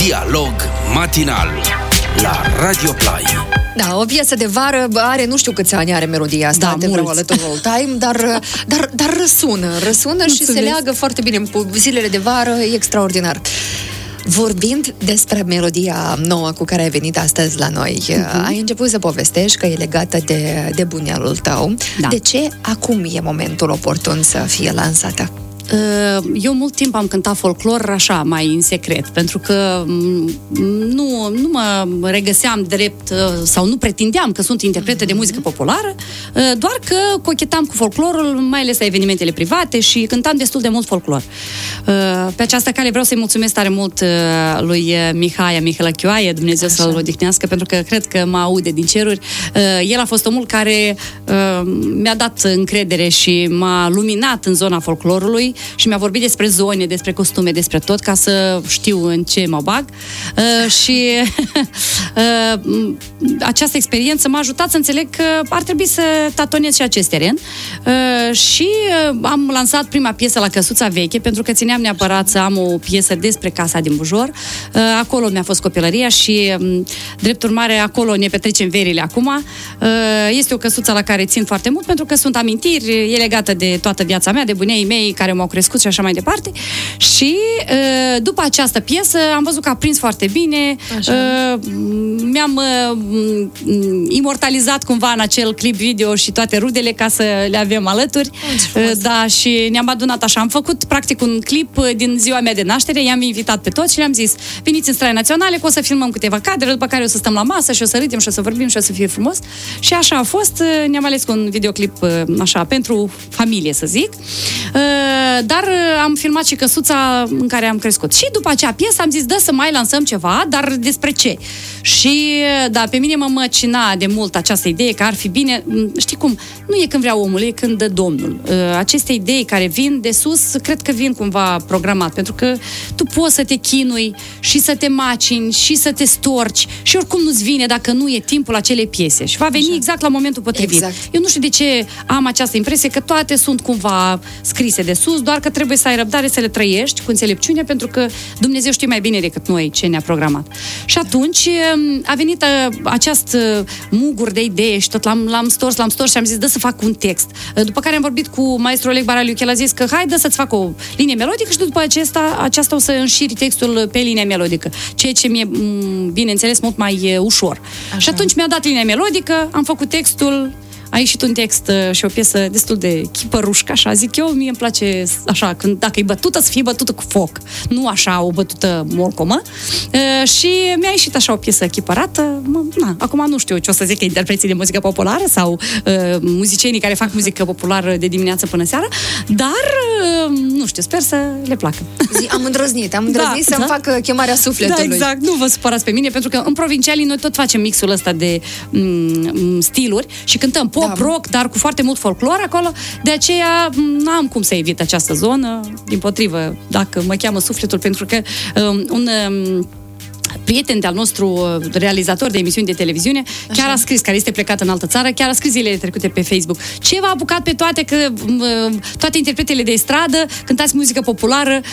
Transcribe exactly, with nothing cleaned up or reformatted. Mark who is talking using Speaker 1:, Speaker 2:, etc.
Speaker 1: Dialog matinal la Radio Play.
Speaker 2: Da, o piesă de vară are, nu știu câți ani are melodia asta,
Speaker 3: da,
Speaker 2: Te vreau alături all time, dar, dar, dar răsună, răsună Mulțumesc. Și se leagă foarte bine în zilele de vară, e extraordinar. Vorbind despre melodia nouă cu care ai venit astăzi la noi, uh-huh. ai început să povestești că e legată de, de bunelul tău. Da. De ce acum e momentul oportun să fie lansată?
Speaker 3: Eu mult timp am cântat folclor așa, mai în secret, pentru că nu, nu mă regăseam drept sau nu pretindeam că sunt interpretă de muzică populară, doar că cochetam cu folclorul, mai ales la evenimentele private și cântam destul de mult folclor. Pe această cale vreau să-i mulțumesc tare mult lui Mihai Mihălăchioaie, Dumnezeu așa. Să-l odihnească, pentru că cred că mă aude din ceruri. El a fost omul care mi-a dat încredere și m-a luminat în zona folclorului și mi-a vorbit despre zone, despre costume, despre tot, ca să știu în ce mă bag. Uh, și uh, această experiență m-a ajutat să înțeleg că ar trebui să tatonez și acest teren. Uh, și uh, am lansat prima piesă la Căsuța Veche, pentru că țineam neapărat să am o piesă despre casa din Bujor. Uh, acolo mi-a fost copilăria și, um, drept urmare, acolo ne petrecem verile acum. Uh, este o căsuță la care țin foarte mult, pentru că sunt amintiri, e legată de toată viața mea, de bunei mei care m-au crescut și așa mai departe. Și după această piesă am văzut că a prins foarte bine. Așa. Mi-am imortalizat cumva în acel clip video și toate rudele ca să le avem alături. Da, și ne-am adunat așa. Am făcut practic un clip din ziua mea de naștere, i-am invitat pe toți și le-am zis: veniți în Straia Naționale, că o să filmăm câteva cadre, după care o să stăm la masă și o să râdem și o să vorbim și o să fie frumos. Și așa a fost. Ne-am ales cu un videoclip așa pentru familie, să zic. Dar am filmat și căsuța în care am crescut. Și după acea piesă am zis: dă să mai lansăm ceva, dar despre ce? Și da, pe mine mă măcina de mult această idee că ar fi bine, știi cum, nu e când vrea omul, e când dă Domnul. Aceste idei care vin de sus, cred că vin cumva programat, pentru că tu poți să te chinui și să te macini și să te storci și oricum nu-ți vine dacă nu e timpul acelei piese și va veni așa. Exact la momentul potrivit. Exact. Eu nu știu de ce am această impresie că toate sunt cumva scrise de sus, doar că trebuie să ai răbdare să le trăiești cu înțelepciune, pentru că Dumnezeu știe mai bine decât noi ce ne-a programat. Și atunci a venit acest mugur de idee și tot l-am, l-am stors, l-am stors și am zis: dă să fac un text. După care am vorbit cu maestrul Oleg Baraliu, el a zis că hai, dă să-ți fac o linie melodică și după acesta, aceasta o să înșiri textul pe linia melodică, ceea ce mi-e, bineînțeles, mult mai ușor. Așa. Și atunci mi-a dat linia melodică, am făcut textul. A ieșit un text și o piesă destul de chipărușcă, așa zic eu. Mie îmi place așa, când, dacă e bătută, să fie bătută cu foc, nu așa o bătută morcomă. E, și mi-a ieșit așa o piesă chipărată. Na, acum nu știu ce o să zic, interpreții de muzică populară sau e, muzicienii care fac muzică populară de dimineață până seara, dar e, nu știu, sper să le placă.
Speaker 2: Zi, am îndrăznit, am îndrăznit da, să-mi da? fac chemarea sufletului.
Speaker 3: Da, exact, nu vă supărați pe mine, pentru că în Provincialii noi tot facem mixul ăsta de m- stiluri și cântăm pop, da. rock, dar cu foarte mult folclor acolo, de aceea n-am cum să evit această zonă, dimpotrivă, dacă mă cheamă sufletul, pentru că um, un um, prieten de-al nostru, realizator de emisiuni de televiziune, așa. Chiar a scris, care este plecat în altă țară, chiar a scris zilele trecute pe Facebook: ce v-a apucat pe toate, că toate interpretele de stradă cântați muzică populară,